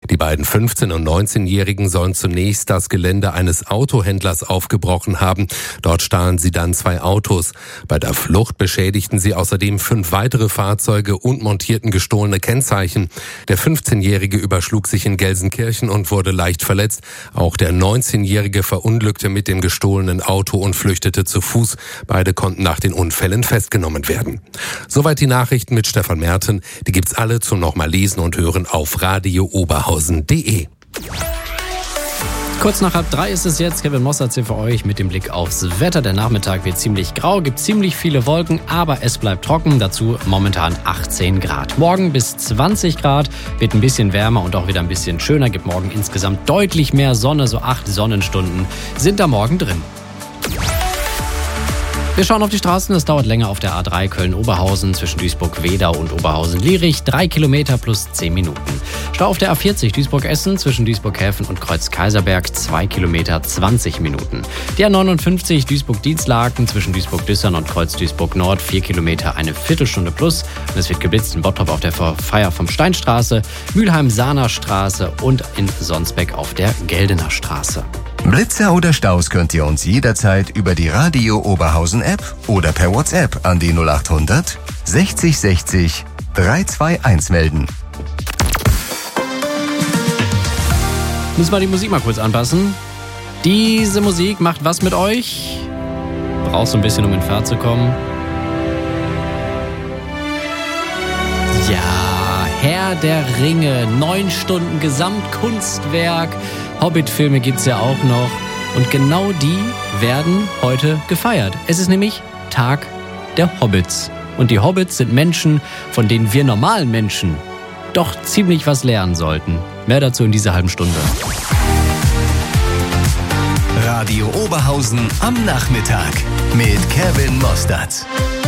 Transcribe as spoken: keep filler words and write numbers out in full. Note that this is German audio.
Die beiden fünfzehn- und neunzehnjährigen sollen zunächst das Gelände eines Autohändlers aufgebrochen haben. Dort stahlen sie dann zwei Autos. Bei der Flucht beschädigten sie außerdem fünf weitere Fahrzeuge und montierten gestohlene Kennzeichen. Der fünfzehnjährige überschlug sich in Gelsenkirchen und wurde leicht verletzt. Auch der neunzehnjährige verunglückte mit dem gestohlenen Auto und flüchtete zu Fuß. Beide konnten nach den Unfällen festgenommen werden. Soweit die Nachrichten mit Stefan Merten. Die gibt's alle zum nochmal lesen und hören auf radio oberhausen punkt de. Kurz nach halb drei ist es jetzt. Kevin Mossert hier für euch mit dem Blick aufs Wetter. Der Nachmittag wird ziemlich grau, gibt ziemlich viele Wolken, aber es bleibt trocken. Dazu momentan achtzehn Grad. Morgen bis zwanzig Grad, wird ein bisschen wärmer und auch wieder ein bisschen schöner. Gibt morgen insgesamt deutlich mehr Sonne, so acht Sonnenstunden sind da morgen drin. Wir schauen auf die Straßen, es dauert länger auf der A drei Köln-Oberhausen zwischen Duisburg-Wedau und Oberhausen-Lierich. Drei Kilometer plus zehn Minuten. Stau auf der A vierzig Duisburg-Essen zwischen Duisburg-Häfen und Kreuz-Kaiserberg. Zwei Kilometer zwanzig Minuten. Die A neunundfünfzig Duisburg-Dienstlaken zwischen Duisburg-Düssern und Kreuz-Duisburg-Nord. Vier Kilometer eine Viertelstunde plus. Und es wird geblitzt in Bottrop auf der Feier vom Steinstraße, Mülheim-Sahner-Straße und in Sonsbeck auf der Geldener Straße. Blitzer oder Staus könnt ihr uns jederzeit über die Radio Oberhausen App oder per WhatsApp an die null acht hundert sechzig sechzig dreihundertzweiundundzwanzig melden. Müssen wir die Musik mal kurz anpassen. Diese Musik macht was mit euch? Brauchst du ein bisschen, um in Fahrt zu kommen? Ja, Herr der Ringe, neun Stunden Gesamtkunstwerk. Hobbit-Filme gibt's ja auch noch. Und genau die werden heute gefeiert. Es ist nämlich Tag der Hobbits. Und die Hobbits sind Menschen, von denen wir normalen Menschen doch ziemlich was lernen sollten. Mehr dazu in dieser halben Stunde. Radio Oberhausen am Nachmittag mit Kevin Mostert.